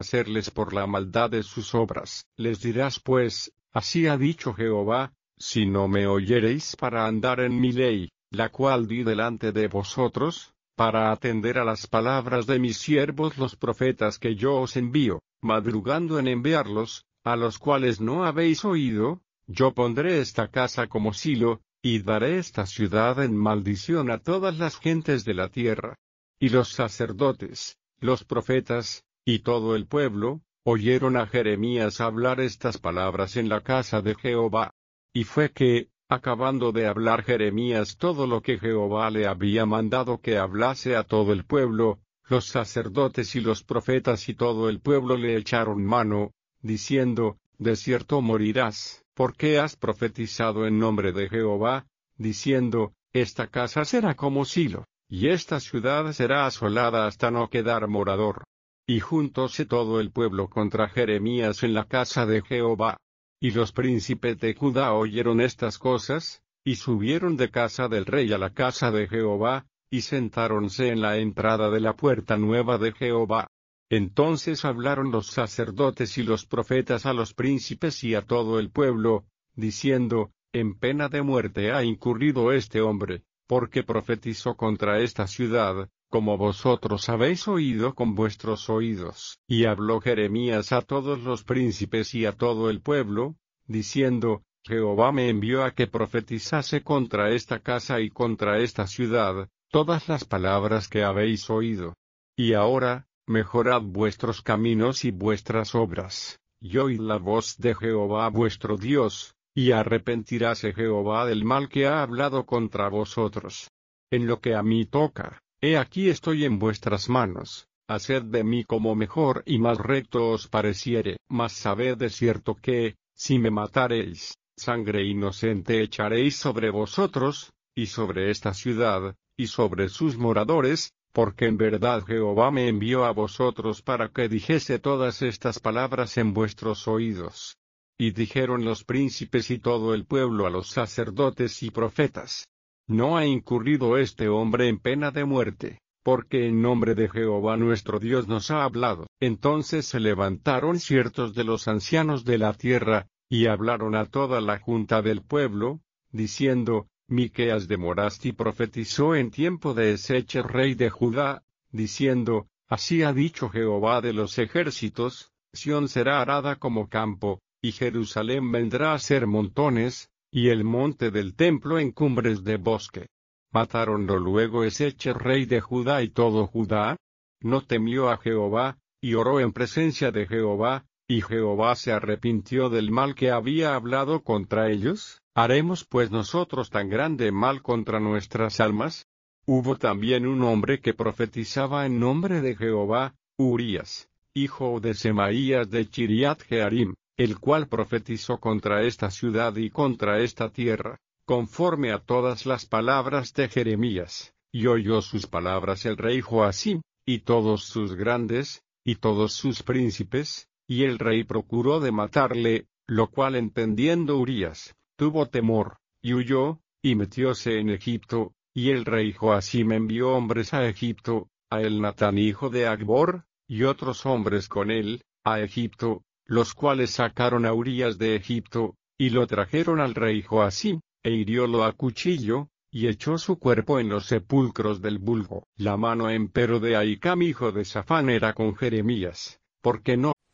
hacerles por la maldad de sus obras. Les dirás pues, así ha dicho Jehová, si no me oyereis para andar en mi ley, la cual di delante de vosotros, para atender a las palabras de mis siervos los profetas que yo os envío, madrugando en enviarlos, a los cuales no habéis oído, yo pondré esta casa como silo, y daré esta ciudad en maldición a todas las gentes de la tierra. Y los sacerdotes, los profetas, y todo el pueblo, oyeron a Jeremías hablar estas palabras en la casa de Jehová. Y fue que, acabando de hablar Jeremías todo lo que Jehová le había mandado que hablase a todo el pueblo, los sacerdotes y los profetas y todo el pueblo le echaron mano, diciendo, de cierto morirás, porque has profetizado en nombre de Jehová, diciendo, esta casa será como Silo, y esta ciudad será asolada hasta no quedar morador. Y juntóse todo el pueblo contra Jeremías en la casa de Jehová. Y los príncipes de Judá oyeron estas cosas, y subieron de casa del rey a la casa de Jehová, y sentáronse en la entrada de la puerta nueva de Jehová. Entonces hablaron los sacerdotes y los profetas a los príncipes y a todo el pueblo, diciendo, en pena de muerte ha incurrido este hombre, porque profetizó contra esta ciudad, como vosotros habéis oído con vuestros oídos. Y habló Jeremías a todos los príncipes y a todo el pueblo, diciendo, Jehová me envió a que profetizase contra esta casa y contra esta ciudad, todas las palabras que habéis oído. Y ahora, mejorad vuestros caminos y vuestras obras, y oíd la voz de Jehová vuestro Dios, y arrepentiráse Jehová del mal que ha hablado contra vosotros. En lo que a mí toca, he aquí estoy en vuestras manos, haced de mí como mejor y más recto os pareciere. Mas sabed de cierto que, si me matareis, sangre inocente echaréis sobre vosotros, y sobre esta ciudad, y sobre sus moradores, porque en verdad Jehová me envió a vosotros para que dijese todas estas palabras en vuestros oídos. Y dijeron los príncipes y todo el pueblo a los sacerdotes y profetas, no ha incurrido este hombre en pena de muerte, porque en nombre de Jehová nuestro Dios nos ha hablado. Entonces se levantaron ciertos de los ancianos de la tierra, y hablaron a toda la junta del pueblo, diciendo, Miqueas de Morasti profetizó en tiempo de Ezequiel rey de Judá, diciendo, así ha dicho Jehová de los ejércitos, Sión será arada como campo, y Jerusalén vendrá a ser montones, y el monte del templo en cumbres de bosque. Matáronlo luego Ezequiel rey de Judá y todo Judá. No temió a Jehová, y oró en presencia de Jehová, y Jehová se arrepintió del mal que había hablado contra ellos. ¿Haremos pues nosotros tan grande mal contra nuestras almas? Hubo también un hombre que profetizaba en nombre de Jehová, Urías, hijo de Semaías de Chiriat Jearim, el cual profetizó contra esta ciudad y contra esta tierra, conforme a todas las palabras de Jeremías, y oyó sus palabras el rey Joacim, y todos sus grandes, y todos sus príncipes, y el rey procuró de matarle, lo cual entendiendo Urías, tuvo temor, y huyó, y metióse en Egipto, y el rey Joacim envió hombres a Egipto, a Elnatán hijo de Acbor, y otros hombres con él, a Egipto, los cuales sacaron a Urías de Egipto, y lo trajeron al rey Joacim, e hiriólo a cuchillo, y echó su cuerpo en los sepulcros del vulgo. La mano empero de Ahicam hijo de Safán era con Jeremías, porque no